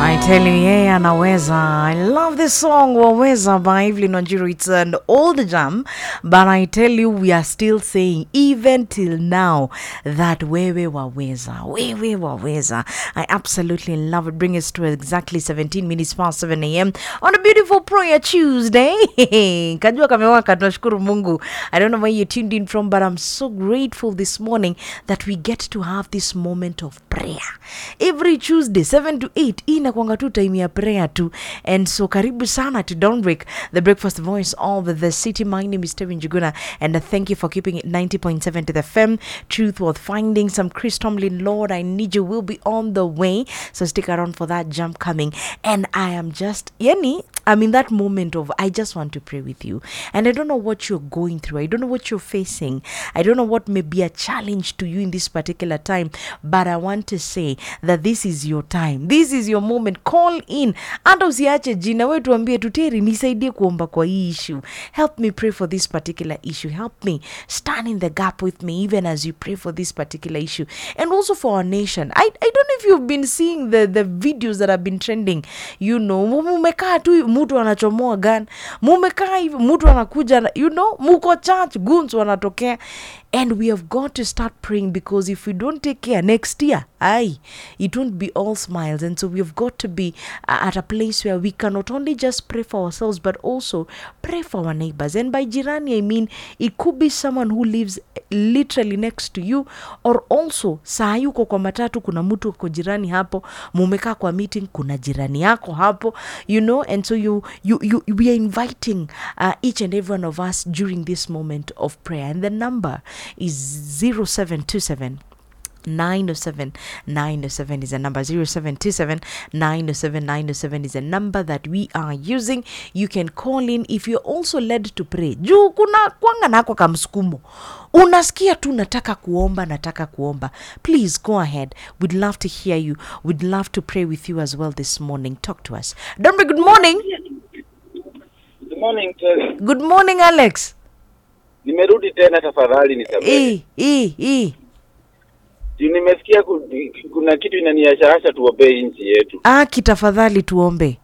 I tell you, yeah, anaweza. I love this song, Waweza by Evelyn Wanjiru. It's an old jam, but I tell you, we are still saying, even till now, that wewe waweza. I absolutely love it. Bring us to exactly 17 minutes past 7 a.m. on a beautiful prayer Tuesday. Kajua kamewaka, tunashukuru Mungu. I don't know where you tuned in from, but I'm so grateful this morning that we get to have this moment of prayer. Every Tuesday, 7 to 8, inakuanga tu time ya prayer tu. And so karibu sana to Dawnbreak, the breakfast voice of the city. My name is Tevin Juguna, and thank you for keeping it 90.7 to the FM. Truth worth finding. Some Chris Tomlin, Lord, I need you, will be on the way. So stick around for that jump coming. And I am just, I'm in that moment of, I just want to pray with you. And I don't know what you're going through. I don't know what you're facing. I don't know what may be a challenge to you in this particular time. But I want to say that this is your time. This is your moment. Call in. Anda usiache jina wewe tuambie tuteri nisaidie kuomba kwa hii issue. Help me pray for this particular issue. Help me stand in the gap with me even as you pray for this particular issue. And also for our nation. I don't know if you've been seeing the videos that have been trending. You know, mumekaa tu mtu anachomoa gun. Mumekaa hivi mtu anakuja, muko church guns wanatokea. And we have got to start praying, because if we don't take care next year, it won't be all smiles. And so we have got to be at a place where we can not only just pray for ourselves, but also pray for our neighbors. And by jirani, I mean, it could be someone who lives literally next to you, or also saa yuko kwa matatu kuna mtu kwa jirani hapo, mumekaa kwa meeting kuna jirani yako hapo, and so we are inviting each and every one of us during this moment of prayer. And the number is 0727 907 907 is a number. 0727 907 907 is a number that we are using. You can call in if you're also led to pray. Juu kuna kwanga nako kamsukumo, unasikia tu nataka kuomba. Please go ahead. We'd love to hear you. We'd love to pray with you as well this morning. Talk to us. Dombe, good morning. Good morning, Terry. Good morning, Alex. Nimerudi tena, tafadhali nisamehe. Nimesikia kuna kitu inaniashasha tuombe nchi yetu. Kitafadhali tuombe.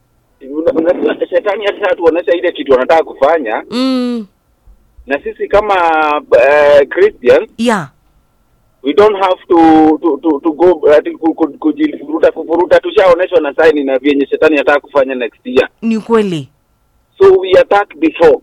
Shetani hata tuonesha ile kitu anataka kufanya. Na sisi kama Christians, we don't have to go kujifuruta tushaoneshwa na sign na vyenye shetani anataka kufanya next year. Ni kweli. So we attack before.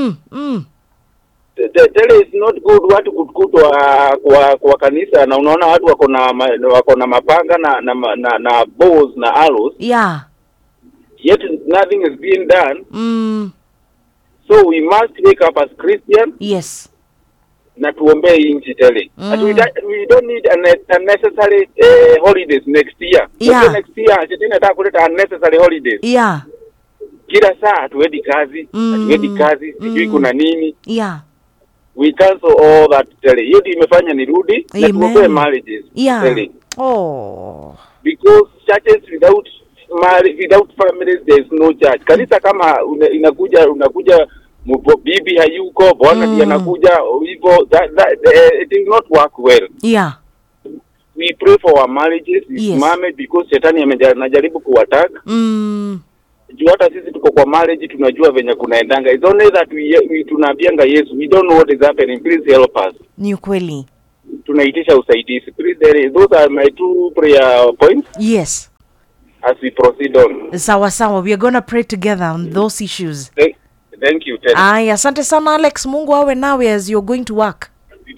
There is not good watu kukutwa kwa kanisa, na unaona watu wako na mapanga na bows na arrows. Yet nothing is being done. So we must wake up as Christians. Yes. Na tuombe nchi tele. We don't need unnecessary holidays next year. Next year shetani anataka kuleta unnecessary holidays. Kila saa tuwedi kazi, sijui kuna nini. We cancel all that tele. Hiyo imefanya nirudi na tuombe marriages tele. Because churches without families there is no church. Kanisa kama unakuja bibi hayuko, bwana ndiye anakuja hivyo, it will not work well. We pray for our marriages, isimame, because shetani anajaribu kuattack. Juu hata sisi tuko kwa marriage tunajua venye kunaendanga. It's only that we tunaambianga Yesu, we don't know what is happening, please help us. Ni kweli. Tunaitisha usaidizi. Please, those are my two prayer points. Yes. As we proceed on. Sawa, we are going to pray together on those issues. Thank you, Ted. Asante sana Alex, Mungu awe nawe as you're going to work.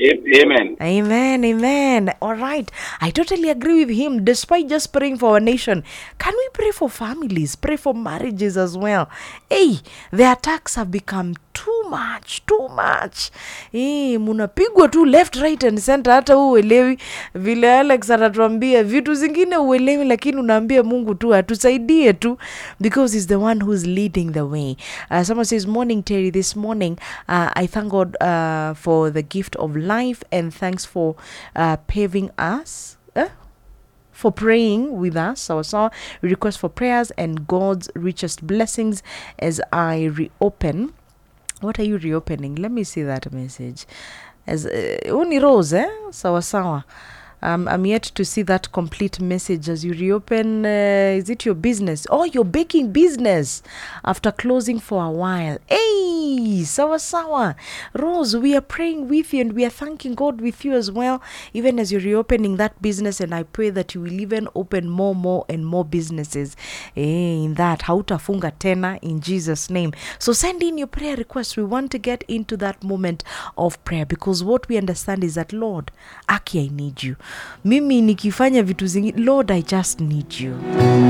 Amen. All right. I totally agree with him. Despite just praying for our nation, can we pray for families? Pray for marriages as well. The attacks have become too much. Munapigwa tu left, right and center, hata uelewi. Vile Alex anatuambia vitu zingine uelewi, lakini unaambia Mungu tu atusaidie tu, because he's the one who's leading the way. Someone says, morning Terry, this morning I thank God for the gift of life, and thanks for paving us for praying with us. So we request for prayers and God's richest blessings as I reopen. What are you reopening? Let me see that message. As uni rose, sawa. I'm yet to see that complete message as you reopen. Is it your business? Oh, your baking business after closing for a while. Hey, sawa. Rose, we are praying with you and we are thanking God with you as well, even as you're reopening that business. And I pray that you will even open more and more businesses in that. Hautafunga tena in Jesus' name. So send in your prayer requests. We want to get into that moment of prayer because what we understand is that, Lord, Aki, I need you. Mimi nikifanya vitu zingine, Lord, I just need you.